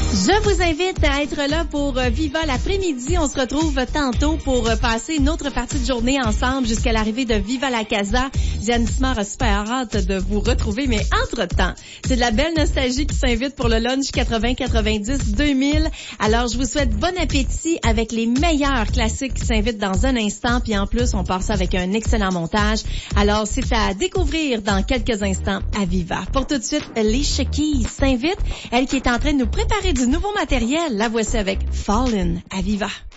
Je vous invite à être là pour Viva l'après-midi. On se retrouve tantôt pour passer une autre partie de journée ensemble jusqu'à l'arrivée de Viva la Casa. Diane Simard a super hâte de vous retrouver, mais entre-temps, c'est de la belle nostalgie qui s'invite pour le lunch 80, 90, 2000. Alors, je vous souhaite bon appétit avec les meilleurs classiques qui s'invitent dans un instant. Puis en plus, on part ça avec un excellent montage. Alors, c'est à découvrir dans quelques instants à Viva. Pour tout de suite, Alicia Keys s'invite. Elle qui est en train de nous préparer du nouveau matériel. La voici avec Fallen à Viva.